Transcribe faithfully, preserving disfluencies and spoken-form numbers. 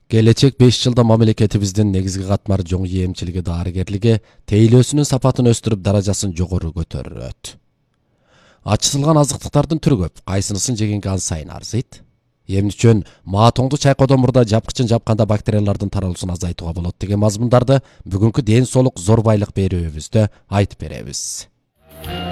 Келечек беш жылда мамлекетибиздин негизги катмар жоң эмчилиги дарыгерлиги тейлөөсүнүн сапатын өстүрүп, даражасын жогору көтөрөт. Ачытылган азыктыктардын түрү көп, кайсынысын жегенге ан сайын арзыйт. Эмне үчүн маатоңду чайкоодон мурда жапкычын жапканда бактериялардын таралуусун азайтууга болот деген мазмундарды бүгүнкү ден соолук зор байлык берүүбүздө айтып беребиз.